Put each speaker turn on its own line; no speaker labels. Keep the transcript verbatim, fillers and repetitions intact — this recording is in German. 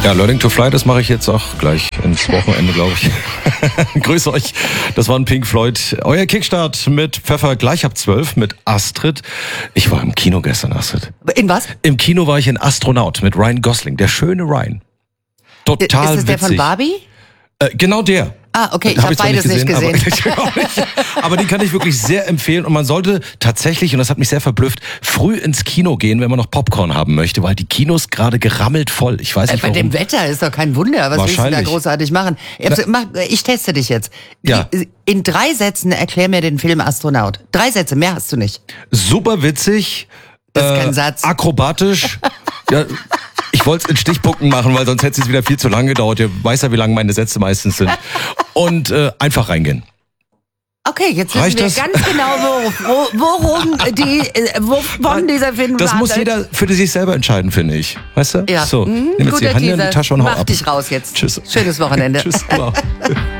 Ja, Learning to Fly, das mache ich jetzt auch gleich ins Wochenende, glaube ich. Grüße euch. Das war ein Pink Floyd. Euer Kickstart mit Pfeffer gleich ab zwölf mit Astrid. Ich war im Kino gestern, Astrid.
In was?
Im Kino war ich in Astronaut mit Ryan Gosling. Der schöne Ryan. Total
Ist das der
witzig.
von Barbie?
Äh, genau der.
Ah, okay, ich
Hab
habe
ich zwar
beides nicht gesehen.
Aber, nicht. aber den kann ich wirklich sehr empfehlen. Und man sollte tatsächlich, und das hat mich sehr verblüfft, früh ins Kino gehen, wenn man noch Popcorn haben möchte, weil die Kinos gerade gerammelt voll. Ich weiß nicht,
Bei
warum.
dem Wetter ist doch kein Wunder. Was willst du da großartig machen? Ich teste dich jetzt.
Ja.
In drei Sätzen erklär mir den Film Astronaut. Drei Sätze, mehr hast du nicht.
Super witzig.
Das ist
äh,
kein Satz.
Akrobatisch. Ja, ich wollte es in Stichpunkten machen, weil sonst hätte es wieder viel zu lange gedauert. Ihr weiß ja, wie lang meine Sätze meistens sind. Und äh, einfach reingehen.
Okay, jetzt
Reicht
wissen wir
das?
ganz genau, wo, worum die, wovon dieser Film
Das
handelt.
muss jeder für sich selber entscheiden, finde ich. Weißt du?
Ja.
So,
Mhm,
nimm jetzt die
guter
Hand in die
Teaser.
Tasche und hau
Mach
ab.
dich raus jetzt.
Tschüss.
Schönes Wochenende.
Tschüss. Wow.